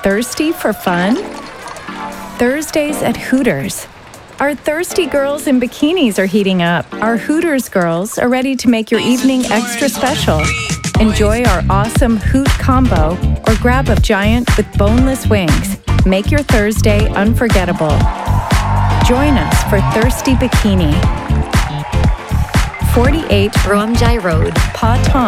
Thirsty for fun? Thursdays at Hooters. Our thirsty girls in bikinis are heating up. Our Hooters girls are ready to make your evening extra special. Enjoy our awesome Hoot combo or grab a giant with boneless wings. Make your Thursday unforgettable. Join us for Thirsty Bikini. 48 Romjai Road. Pa Tom.